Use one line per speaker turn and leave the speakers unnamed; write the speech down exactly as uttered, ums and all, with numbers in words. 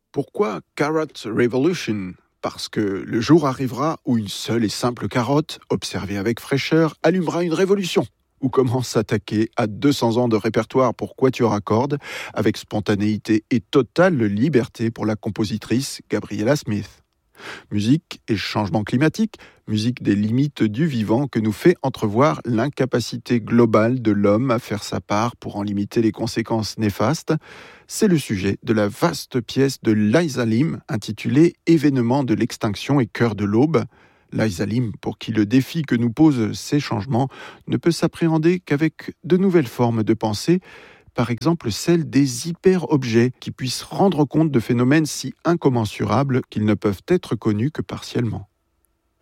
Pourquoi Carrot Revolution ? Parce que le jour arrivera où une seule et simple carotte, observée avec fraîcheur, allumera une révolution. Ou comment s'attaquer à deux cents ans de répertoire pour quatuor à cordes, avec spontanéité et totale liberté pour la compositrice Gabriella Smith. Musique et changement climatique, musique des limites du vivant que nous fait entrevoir l'incapacité globale de l'homme à faire sa part pour en limiter les conséquences néfastes, c'est le sujet de la vaste pièce de Liza Lim intitulée « Événements de l'extinction et cœur de l'aube ». Liza Lim, pour qui le défi que nous posent ces changements ne peut s'appréhender qu'avec de nouvelles formes de pensée, par exemple celle des hyper-objets qui puissent rendre compte de phénomènes si incommensurables qu'ils ne peuvent être connus que partiellement.